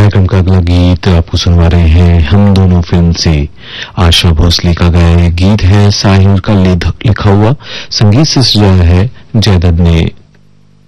कार्यक्रम का अगला गीत आपको सुनवा रहे हैं हम दोनों फिल्म से। आशा भोसले का गाया गीत है, साहिर का लिखा हुआ, संगीत से सजाया है जयदत्त ने।